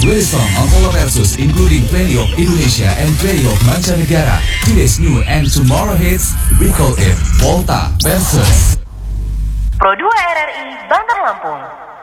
With a song on all versus including plenty of Indonesia and plenty of mancanegara. Today's new and tomorrow hits, we call it Volta versus Pro 2 RRI Bandar Lampung.